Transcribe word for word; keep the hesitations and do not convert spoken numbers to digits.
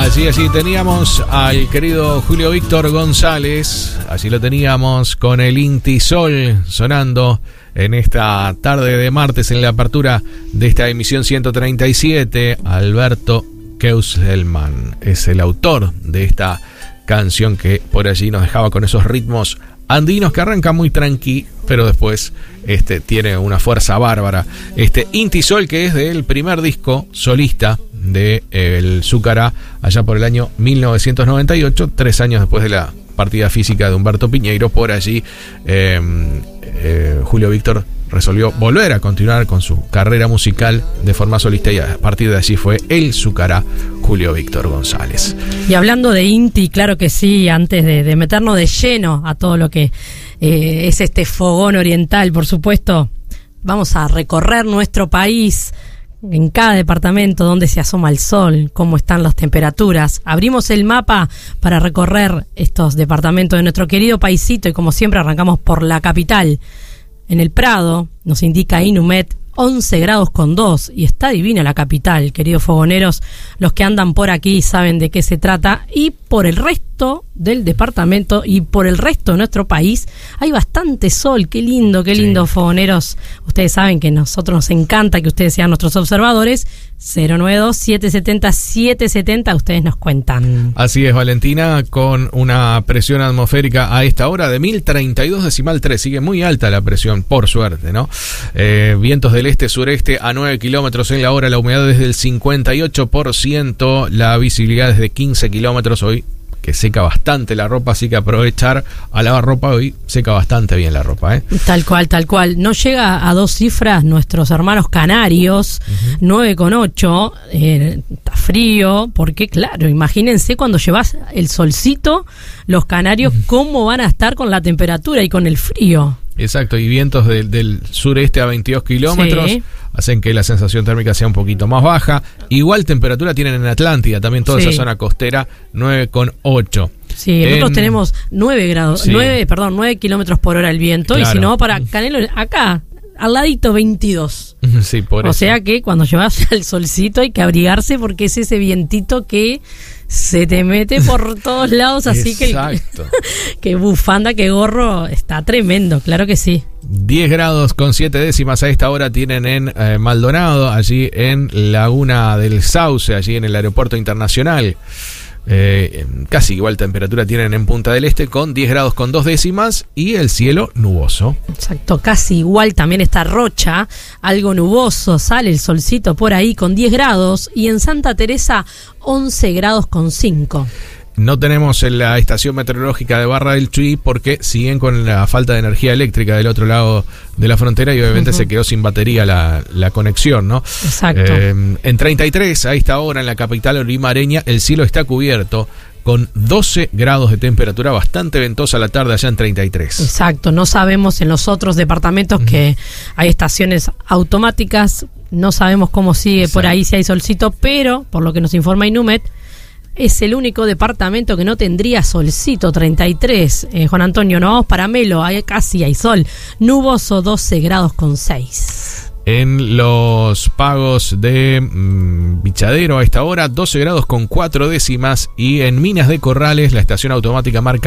Allí, allí teníamos al querido Julio Víctor González. Allí lo teníamos con el Inti Sol sonando en esta tarde de martes en la apertura de esta emisión ciento treinta y siete. Alberto Keuselman es el autor de esta canción que por allí nos dejaba con esos ritmos andinos que arranca muy tranqui, pero después este, tiene una fuerza bárbara. Este Inti Sol, que es del primer disco solista de eh, el Zúcara, allá por el año mil novecientos noventa y ocho, tres años después de la partida física de Humberto Piñeiro. Por allí eh, eh, Julio Víctor resolvió volver a continuar con su carrera musical de forma solista y a partir de allí fue el Zúcara Julio Víctor González. Y hablando de Inti, claro que sí, antes de, de meternos de lleno a todo lo que eh, es este fogón oriental, por supuesto, vamos a recorrer nuestro país en cada departamento, donde se asoma el sol, cómo están las temperaturas. Abrimos el mapa para recorrer estos departamentos de nuestro querido paisito y como siempre arrancamos por la capital. En el Prado nos indica Inumet once grados con dos y está divina la capital, queridos fogoneros. Los que andan por aquí saben de qué se trata y por el resto del departamento y por el resto de nuestro país hay bastante sol. Qué lindo, qué lindo, sí. Fogoneros. Ustedes saben que a nosotros nos encanta que ustedes sean nuestros observadores. Cero nueve dos, siete siete cero, siete siete cero, ustedes nos cuentan. Así es, Valentina, con una presión atmosférica a esta hora de mil treinta y dos decimal tres. Sigue muy alta la presión, por suerte, ¿no? Eh, vientos del este-sureste a nueve kilómetros en la hora, la humedad es del cincuenta y ocho por ciento, la visibilidad es de quince kilómetros hoy, que seca bastante la ropa, así que aprovechar a lavar ropa hoy, seca bastante bien la ropa, ¿eh? Tal cual, tal cual. No llega a dos cifras nuestros hermanos canarios, uh-huh. nueve con ocho, eh, está frío, porque claro, imagínense cuando llevas el solcito, los canarios, uh-huh. cómo van a estar con la temperatura y con el frío. Exacto, y vientos de, del sureste a veintidós kilómetros sí. hacen que la sensación térmica sea un poquito más baja. Igual temperatura tienen en Atlántida, también toda sí. esa zona costera, nueve con ocho. Sí, en... nosotros tenemos nueve grados, sí. nueve, perdón, nueve kilómetros por hora el viento, claro. Y si no, para Canelo, acá, al ladito veintidós. Sí, por o eso. sea que cuando llevas el solcito hay que abrigarse porque es ese vientito que se te mete por todos lados, así Exacto. que que bufanda, que gorro, está tremendo, claro que sí. diez grados con siete décimas a esta hora tienen en eh, Maldonado, allí en Laguna del Sauce, allí en el aeropuerto internacional. Eh, casi igual temperatura tienen en Punta del Este con diez grados con dos décimas y el cielo nuboso. Exacto, casi igual también está Rocha, algo nuboso, sale el solcito por ahí con diez grados y en Santa Teresa once grados con cinco. No tenemos la estación meteorológica de Barra del Chuy porque siguen con la falta de energía eléctrica del otro lado de la frontera y obviamente uh-huh. se quedó sin batería la, la conexión, ¿no? Exacto. Eh, en treinta y tres, a esta hora en la capital olimareña, el cielo está cubierto con doce grados de temperatura, bastante ventosa la tarde allá en treinta y tres. Exacto, no sabemos en los otros departamentos uh-huh. que hay estaciones automáticas, no sabemos cómo sigue Exacto. por ahí si hay solcito, pero por lo que nos informa Inumet, es el único departamento que no tendría solcito, treinta y tres. Eh, Juan Antonio, no vamos para Melo, hay, casi hay sol. Nuboso, doce grados con seis. En los pagos de mmm, Bichadero a esta hora, doce grados con cuatro décimas. Y en Minas de Corrales, la estación automática marca